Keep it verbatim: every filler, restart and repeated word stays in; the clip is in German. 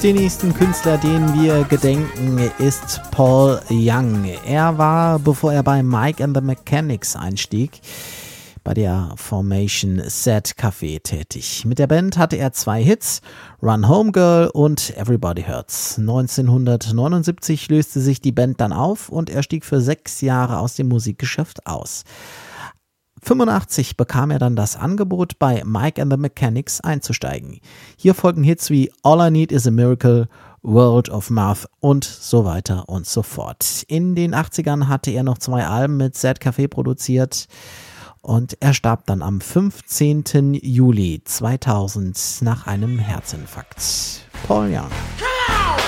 Den nächsten Künstler, den wir gedenken, ist Paul Young. Er war, bevor er bei Mike and the Mechanics einstieg, bei der Formation Sad Café tätig. Mit der Band hatte er zwei Hits, Run Home Girl und Everybody Hurts. neunzehnhundertneunundsiebzig löste sich die Band dann auf und er stieg für sechs Jahre aus dem Musikgeschäft aus. fünfundachtzig bekam er dann das Angebot, bei Mike and the Mechanics einzusteigen. Hier folgten Hits wie All I Need Is a Miracle, World of Math und so weiter und so fort. In den achtzigern hatte er noch zwei Alben mit Sad Café produziert und er starb dann am fünfzehnten Juli zweitausend nach einem Herzinfarkt. Paul Young.